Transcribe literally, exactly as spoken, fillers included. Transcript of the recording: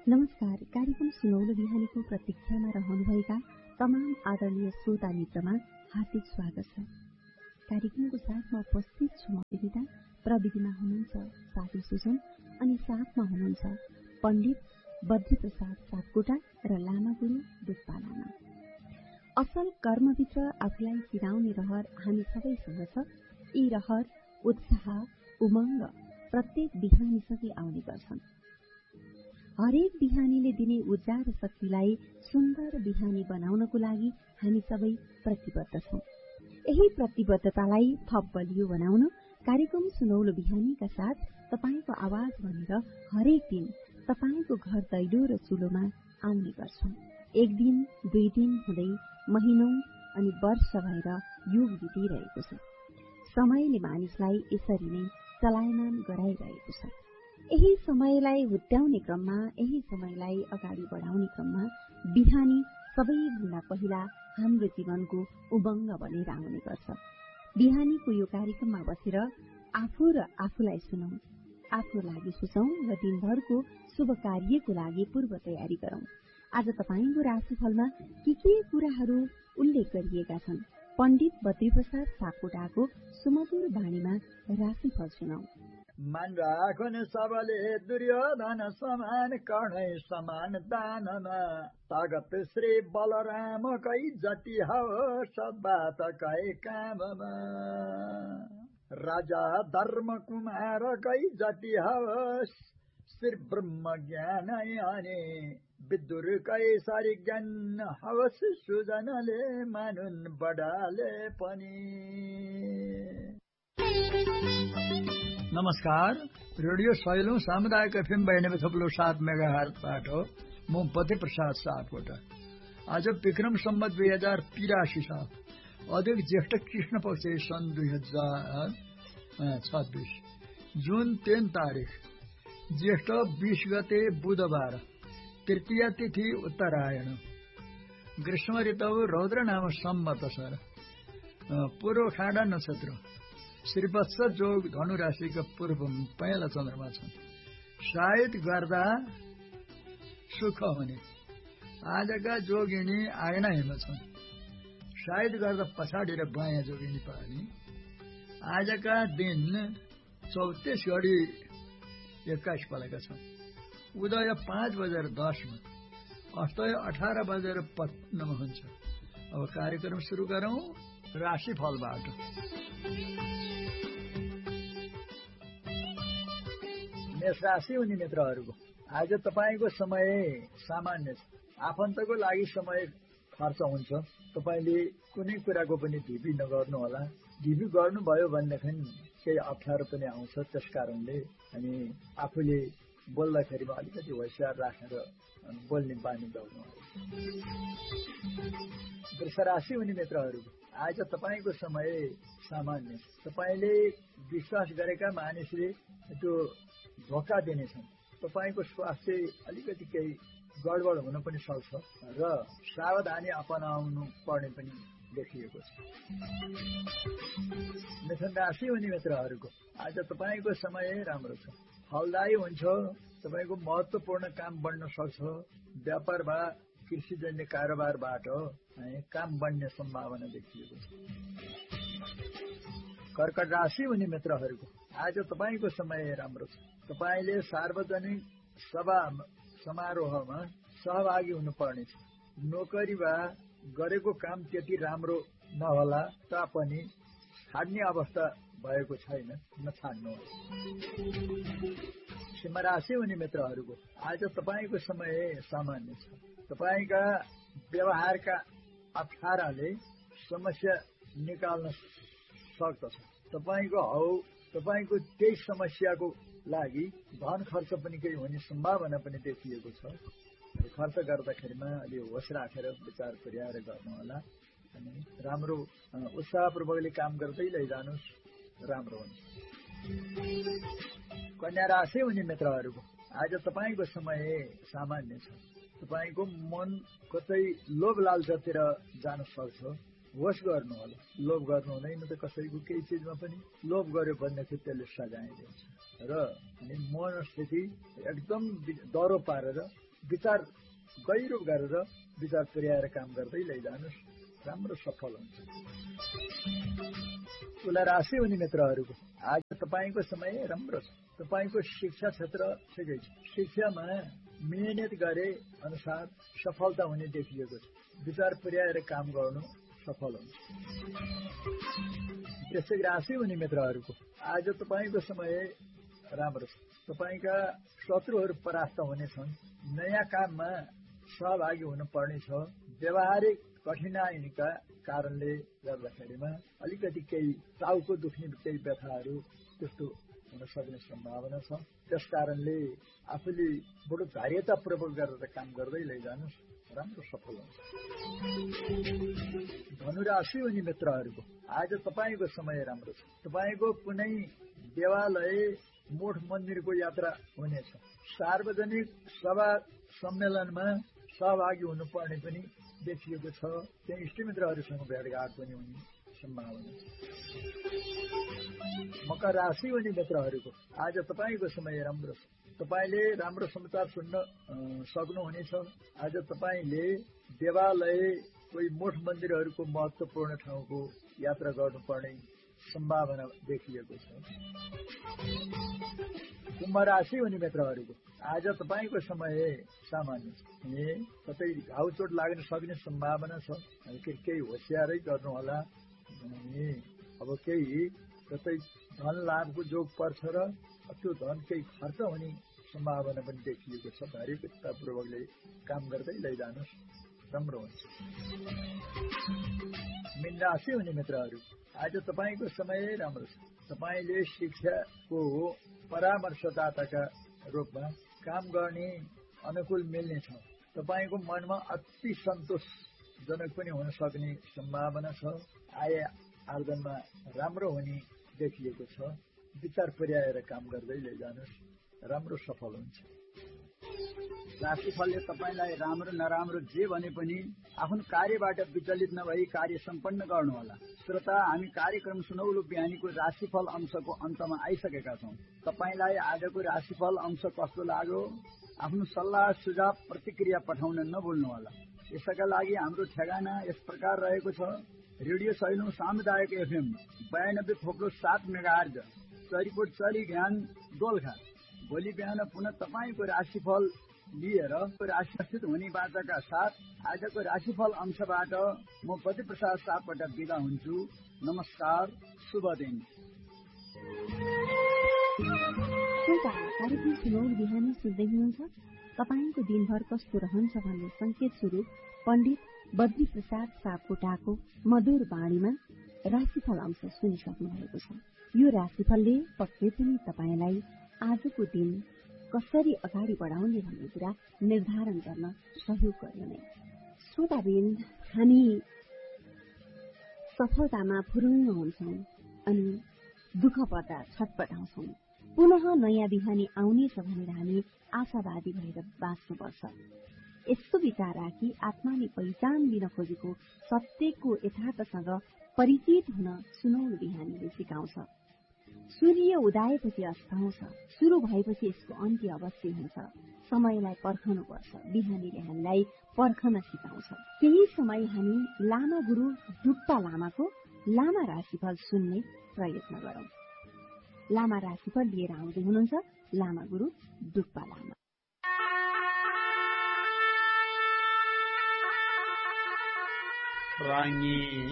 नमस्कार। कार्यक्रम सुनौलो बिहानीको प्रतीक्षामा रहनुभएका तमाम आदरणीय श्रोता मित्रमा हार्दिक स्वागत छ। कार्यक्रमको साथमा उपस्थित छु म विदिता, प्रविधिमा हुनुहुन्छ साथी सुजन अनि साथमा हुनुहुन्छ पण्डित बद्री प्रसाद सापकोटा र लामा गुरु दुप्पा लामा। असल कर्मभित्र आफूलाई सिराउने रहर हामी सबैसँग छ। यी रहर, उत्साह, उमंग प्रत्येक बिहानीसँगै आउने गर्छन्। हरेक बिहानीले दिने ऊर्जा र शक्तिलाई सुन्दर बिहानी बनाउनको लागि हामी सबै प्रतिबद्ध छौं। यही प्रतिबद्धतालाई थप बलियो बनाउन कार्यक्रम सुनौलो बिहानीका साथ तपाईको आवाज बनेर हरेक दिन तपाईको घर दैलो र चुलोमा आउने गर्छौं। एक दिन, दुई दिन हुँदै महिनौं अनि वर्ष भएर युग बितिरहेको छ। समयले मानिसलाई यसरी नै चलायमान गराइरहेको छ। यही समयलाई हुत्याउने क्रममा, यही समयलाई अगाडि बढाउने क्रममा बिहानी सबैभन्दा पहिला हाम्रो जीवनको उमंग बनेर आउने गर्छ। बिहानीको यो कार्यक्रममा बसेर आफू र आफूलाई सुनौं, आफ्नो लागि सोचौं र दिनभरको शुभ कार्यको लागि पूर्व तयारी गरौं। आज तपाईको राशिफलमा के के कुराहरू उल्लेख गरिएका छन्? पण्डित बद्री प्रसाद सापकोटाको सुमधुर बाणीमा राशिफल सुनौं। मन राखुन् सबले दुर्योधन समान, कर्णै समान दानमा, तागत श्री बलराम कै जति होस् बात कै काममा, राजा धर्म कुमार कै जति होस् श्री ब्रह्म ज्ञान अनि, विदुर कै सारी ज्ञान होस् सुजनले मानुन् बडाले पनि। नमस्कार। रेडियो सैलौं सामुदायिक एफएम बयानब्बे थप्लो सात मेगा हर्जबाट म बद्री प्रसाद सापकोटा। आज विक्रम सम्वत दुई हजार तिरासी साल अधिक ज्येष्ठ कृष्ण पक्ष सन् दुई हजार छब्बीस जुन तीन तारिक ज्येष्ठ बीस गते बुधबार, तृतीय तिथि उत्तरायण, ग्रीष्म ऋतु रौद्र नाम सम्वत सर, पूर्व खाडा नक्षत्र, श्रीवत्स जोग धनु राशिका पूर्व पहेँला चन्द्रमा छन्। सायद गर्दा सुख हुने। आजका जोगिनी आएना हेमा छन्। सायद गर्दा पछाडि र बायाँ जोगिनी पानी। आजका दिन चौतिस घडी एक्काइस पलेका छन्। उदय पाँच बजेर दसमा, अस्तय अठार बजेर पचपन्नमा हुन्छ। अब कार्यक्रम सुरु गरौं राशिफलबाट। मेष राशि हुने मित्रहरूको आज तपाईको समय सामान्य छ। आफन्तको लागि समय खर्च हुन्छ। तपाईले कुनै कुराको पनि ढिबी नगर्नु होला। ढिबी गर्नुभयो भनेदेखि केही अप्ठ्यारो पनि आउँछ। त्यसकारणले अनि आफूले बोल्दाखेरिमा अलिकति होसियार राखेर बोल्ने बानी गर्नु होला। वृष राशि हुने मित्रहरूको आज तपाईको समय सामान्य छ। तपाईले विश्वास गरेका मानिसले त्यो धोका दिनेछन्। तपाईको स्वास्थ्य अलिकति केही गडबड हुन पनि सक्छ र सावधानी अपनाउनु पर्ने पनि देखिएको छ। मिथुन राशि हुने मित्रहरूको आज तपाईको समय राम्रो छ। फलदायी हुन्छ। तपाईको महत्त्वपूर्ण काम बढ्न सक्छ। व्यापार वा कृषिजन्य कारोबारबाट काम बढ्ने सम्भावना देखिएको छ। कर्कट राशि हुने मित्रहरूको आज तपाईको समय राम्रो छ। तपाईले सार्वजनिक सभा समारोहमा सहभागी हुनुपर्नेछ। नोकरी वा गरेको काम त्यति राम्रो नहोला तापनि छाड्ने अवस्था भएको छैन, नछाड्नुहोस्। सिंह राशि हुने मित्रहरूको आज तपाईको समय सामान्य छ। तपाईका व्यवहारका अप्ठ्याराले समस्या निकाल्न सक्दछ। तपाईको हौ तपाईको त्यही समस्याको लागि धन खर्च पनि केही हुने सम्भावना पनि देखिएको छ। खर्च गर्दाखेरिमा अलि होस राखेर विचार पुर्याएर गर्नु होला अनि राम्रो उत्साहपूर्वकले काम गर्दै लैजानुस्, राम्रो हुन्छ। कन्या राशि हुने मित्रहरूको आज तपाईको समय सामान्य छ। तपाईको मन कतै लोभ लालचतिर जान सक्छ। होस गर्नु होला। लोभ गर्नु हुँदैन त कसैको केही चिजमा पनि। लोभ गर्यो भनेदेखि त्यसले सजाय दिन्छ र अनि मनस्थिति एकदम डह्रो पारेर विचार गहिरो गरेर विचार पुर्याएर काम गर्दै लैजानुस्, राम्रो सफल हुन्छ। तुला राशि हुने मित्रहरूको आज तपाईँको समय राम्रो छ। तपाईँको शिक्षा क्षेत्र ठिकै छ। शिक्षामा मेहनत गरे अनुसार सफलता हुने देखिएको छ। विचार पुर्याएर काम गर्नु सफल हुन्छ। वृश्चिक राशि हुने मित्रहरूको आज तपाईँको समय राम्रो छ। तपाईँका शत्रुहरू परास्त हुनेछन्। नयाँ काममा सहभागी हुनुपर्ने छ। व्यावहारिक कठिनाइका कारणले गर्दाखेरिमा अलिकति केही टाउको दुख्ने केही व्यथाहरू त्यस्तो हुन सक्ने सम्भावना छ। त्यस कारणले आफूले बडो धैर्यतापूर्वक गरेर काम गर्दै लैजानुस्, राम्रो सफल हुन्छ। धनुराशि हुने मित्रहरूको आज तपाईँको समय राम्रो छ। तपाईँको कुनै देवालय मठ मन्दिरको यात्रा हुनेछ। सार्वजनिक सभा सम्मेलनमा सहभागी हुनुपर्ने पनि देखिएको छ। त्यहाँ इष्टमित्रहरूसँग भेटघाट पनि हुने सम्भावना छ। मकर राशि हुने मित्रहरूको आज तपाईँको समय राम्रो छ। तपाईँले राम्रो समाचार सुन्न सक्नुहुनेछ। आज तपाईँले देवालय कोही मठ मन्दिरहरूको महत्त्वपूर्ण ठाउँको यात्रा गर्नुपर्ने सम्भावना देखिएको छ। कुम्भ राशि हुने मित्रहरूको आज तपाईँको समय सामान्य छ। कतै घाउ चोट लाग्न सक्ने सम्भावना छ। केही होसियारै गर्नुहोला। अब केही कतै धन लाभको जोग पर्छ र त्यो धन केही खर्च हुने सम्भावना पनि देखिएको छ। धैर्यतापूर्वकले काम गर्दै लैजानुस्, राम्रो हुन्छ। मीन राशि हुने मित्रहरू आज तपाईँको समय राम्रो छ। तपाईँले शिक्षाको परामर्शदाताका रूपमा काम गर्ने अनुकूल मिल्ने छ। तपाईँको मनमा अति सन्तोषजनक पनि हुन सक्ने सम्भावना छ। आय आर्जनमा राम्रो हुने देखिएको छ। विचार पुर्याएर काम गर्दै लैजानुस्, राम्रो सफल हुन्छ। राशिफलले तपाईँलाई राम्रो नराम्रो जे भने पनि आफ्नो कार्यबाट विचलित नभई कार्य सम्पन्न गर्नुहोला। श्रोता, हामी कार्यक्रम सुनौलो बिहानीको राशिफल अंशको अन्तमा आइसकेका छौँ। तपाईँलाई आजको राशिफल अंश कस्तो लाग्यो? आफ्नो सल्लाह सुझाव प्रतिक्रिया पठाउन नभुल्नुहोला। यसका लागि हाम्रो ठेगाना यस प्रकार रहेको छ। रेडियो सैलुङ सामुदायिक एफएम बयानब्बे थोप्लो सात मेगाहर्ज, चरीकोट चरी ज्ञान दोलखा। भोलि बिहान पुनः तपाईँको राशिफल लिएर राशिस्थित हुने बाचाका साथ आजको राशिफल अंशबाट म पति प्रसाद सापकोटा बिदा हुन्छु। नमस्कार, शुभ दिन। कार्यक्रम सुनौल बिहानी सुन्दै हुनुहुन्छ। तपाईँको दिनभर कस्तो रहन्छ भन्ने संकेत स्वरूप पण्डित बद्री प्रसाद सापकोटाको मधुर बाणीमा राशिफल अंश सुनिसक्नु भएको छ। यो राशिफलले पक्कै पनि तपाईँलाई आजको दिन कसरी अगाडि बढाउने भन्ने कुरा निर्धारण गर्न सहयोग गर्नु नै। श्रोताबिन, हामी सफलतामा फुरुङ्ग हुन्छौँ अनि दुःख पर्दा छटपटाउँछौँ। पुनः नयाँ बिहानी आउनेछ भनेर हामी आशावादी भएर बाँच्नुपर्छ। यस्तो विचार राखी आत्माले पहिचान दिन खोजेको सत्यको यथार्थसँग परिचित हुन सुनौलो बिहानीले सिकाउँछ। सूर्य उदाएपछि अस्ताउँछ, सुरु भएपछि यसको अन्त्य अवश्य हुन्छ। समयलाई पर्खनुपर्छ। बिहानीले हामीलाई पर्खन सिकाउँछ। केही समय हामी लामा गुरु डुक्पा लामाको लामा राशिफल सुन्ने प्रयत्न गरौं। लामा राशिफल लिएर आउँदै हुनुहुन्छ लामा गुरु डुक्पा लामा। राङ्गी